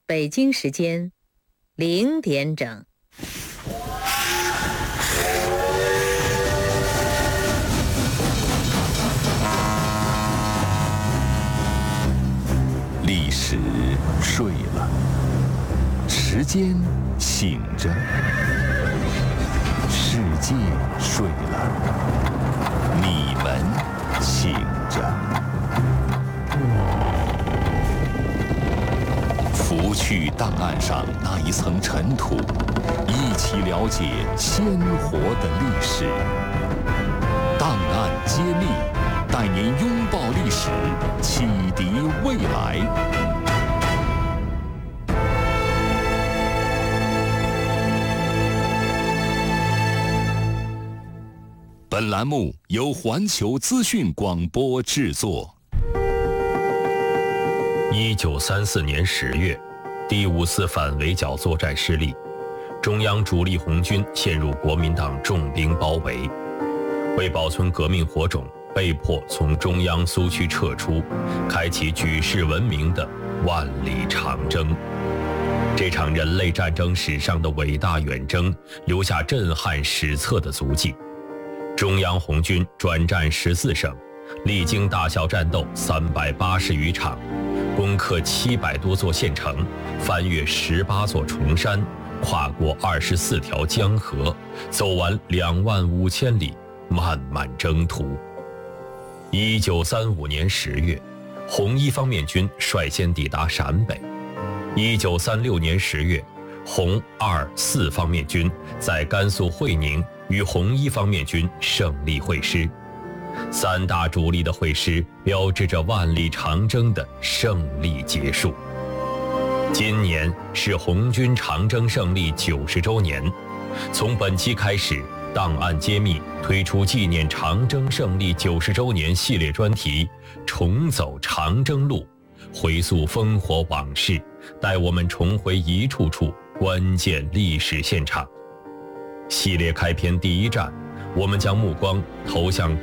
北京时间0点整。 历史睡了，时间醒着，世界睡了，你们醒着。拂去档案上那一层尘土，一起了解鲜活的历史。档案揭秘，带您拥抱历史，启迪未来。本栏目由环球资讯广播制作。 1934年10月，第5次反围剿作战失利，中央主力红军陷入国民党重兵包围，为保存革命火种，被迫从中央苏区撤出，开启举世闻名的万里长征。这场人类战争史上的伟大远征，留下震撼史册的足迹。中央红军转战14省，历经大小战斗380余场，攻克700多座县城，翻越18座重山，跨过24条江河，走完25000里漫漫征途。1935年10月，红一方面军率先抵达陕北。1936年10月，红2、4方面军在甘肃会宁与红一方面军胜利会师。3大主力的会师，标志着万里长征的胜利结束。今年是红军长征胜利90周年，从本期开始，档案揭秘推出纪念长征胜利90周年系列专题，重走长征路，回溯烽火往事，带我们重回一处处关键历史现场。系列开篇第一站，我们将目光投向